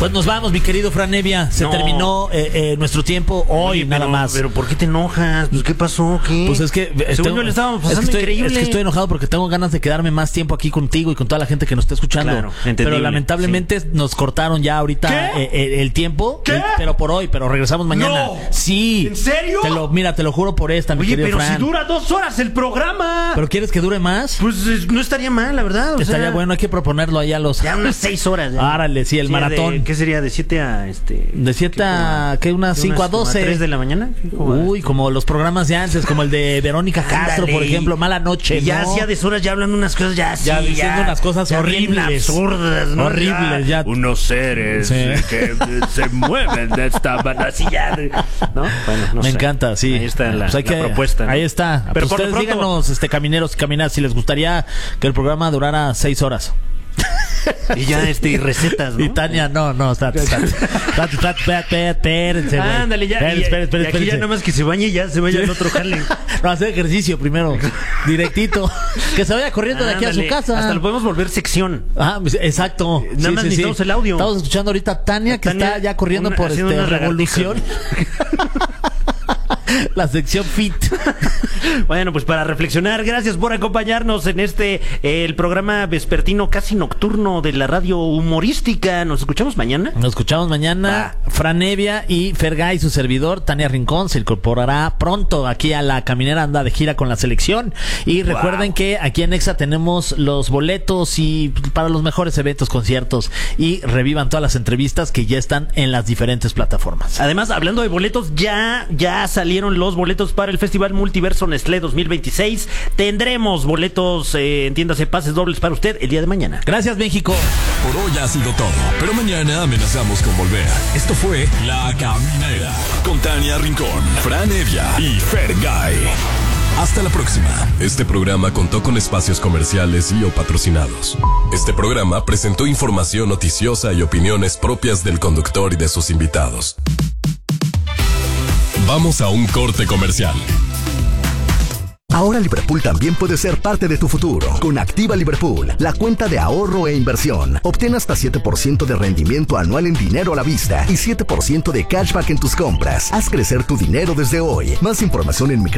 Pues nos vamos, mi querido Fran Evia. Se terminó nuestro tiempo hoy. Oye, nada más. Pero ¿por qué te enojas? Pues ¿qué pasó? ¿Qué? Pues es que según yo le estábamos pasando increíble. Es que estoy enojado porque tengo ganas de quedarme más tiempo aquí contigo y con toda la gente que nos está escuchando. Claro, pero lamentablemente nos cortaron ya ahorita el tiempo. ¿Qué? Pero por hoy, pero regresamos mañana. No. Sí. ¿En serio? Te lo juro por esta, mi querido Fran. Oye, pero si dura 2 horas el programa. ¿Pero quieres que dure más? Pues no estaría mal, la verdad. Estaría bueno, hay que proponerlo ahí a los... Ya unas 6 horas. Árale, sí, el maratón. ¿Qué sería? ¿De 7 a De 7 a... ¿Qué? Unas 5 a 12. 3 de la mañana. Uy, como los programas de antes, como el de Verónica Castro, por ejemplo, Mala Noche. Y ya hacía deshoras, ya hablando unas cosas, ya diciendo unas cosas horribles. Absurdas, ¿no? Horribles, ya. Unos seres que se mueven de esta manera, así ya. ¿No? Bueno, no Me sé. encanta, sí. Ahí está la propuesta, ¿no? Ahí está. Pero pues ustedes díganos, camineros y caminas, si les gustaría que el programa durara 6 horas. Y ya recetas, ¿no? Y Tania, no, espérense. Ándale, ya. Espérense. Aquí ya nada más que se bañe y ya se vaya al otro jale. No, hacer ejercicio primero. Directito. Que se vaya corriendo de aquí a su casa. Hasta lo podemos volver sección. Ah, exacto. Nada más necesitamos el audio. Estamos escuchando ahorita a Tania, que está ya corriendo por Revolución. La sección fit. Bueno, pues para reflexionar, gracias por acompañarnos en el programa vespertino casi nocturno de la radio humorística. ¿Nos escuchamos mañana? Nos escuchamos mañana. Fran Evia y Fergay, su servidor, Tania Rincón, se incorporará pronto aquí a La Caminera, anda de gira con la selección. Y recuerden que aquí en Exa tenemos los boletos y para los mejores eventos, conciertos, y revivan todas las entrevistas que ya están en las diferentes plataformas. Además, hablando de boletos, ya salieron los boletos para el Festival Multiverso Nestlé 2026. Tendremos boletos, entiéndase, pases dobles para usted el día de mañana. Gracias, México. Por hoy ha sido todo, pero mañana amenazamos con volver. Esto fue La Caminera con Tania Rincón, Fran Evia y Fergay. Hasta la próxima. Este programa contó con espacios comerciales y o patrocinados. Este programa presentó información noticiosa y opiniones propias del conductor y de sus invitados. Vamos a un corte comercial. Ahora Liverpool también puede ser parte de tu futuro. Con Activa Liverpool, la cuenta de ahorro e inversión. Obtén hasta 7% de rendimiento anual en dinero a la vista y 7% de cashback en tus compras. Haz crecer tu dinero desde hoy. Más información en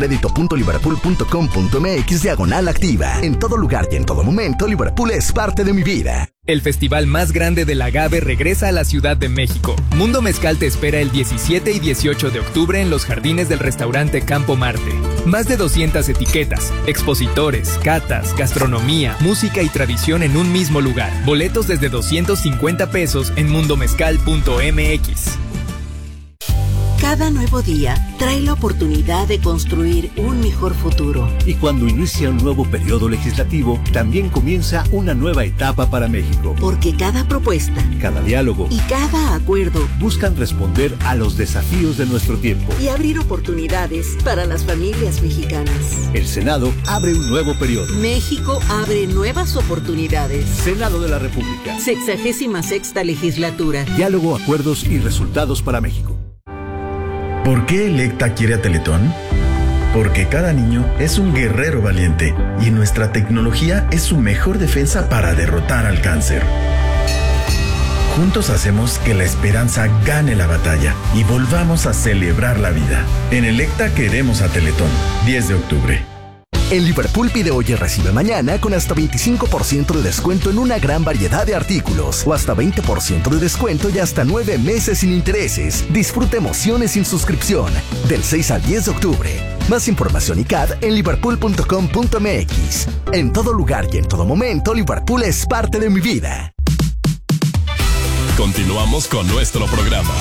micredito.liverpool.com.mx/activa. En todo lugar y en todo momento, Liverpool es parte de mi vida. El festival más grande del agave regresa a la Ciudad de México. Mundo Mezcal te espera el 17 y 18 de octubre en los jardines del restaurante Campo Marte. Más de 200 etiquetas, expositores, catas, gastronomía, música y tradición en un mismo lugar. Boletos desde 250 pesos en mundomezcal.mx. Cada nuevo día trae la oportunidad de construir un mejor futuro. Y cuando inicia un nuevo periodo legislativo, también comienza una nueva etapa para México. Porque cada propuesta, cada diálogo y cada acuerdo buscan responder a los desafíos de nuestro tiempo y abrir oportunidades para las familias mexicanas. El Senado abre un nuevo periodo. México abre nuevas oportunidades. Senado de la República. 66ª legislatura. Diálogo, acuerdos y resultados para México. ¿Por qué Electa quiere a Teletón? Porque cada niño es un guerrero valiente y nuestra tecnología es su mejor defensa para derrotar al cáncer. Juntos hacemos que la esperanza gane la batalla y volvamos a celebrar la vida. En Electa queremos a Teletón. 10 de octubre. En Liverpool pide hoy y recibe mañana con hasta 25% de descuento en una gran variedad de artículos o hasta 20% de descuento y hasta 9 meses sin intereses. Disfruta emociones sin suscripción del 6 al 10 de octubre. Más información y CAD en liverpool.com.mx. En todo lugar y en todo momento, Liverpool es parte de mi vida. Continuamos con nuestro programa.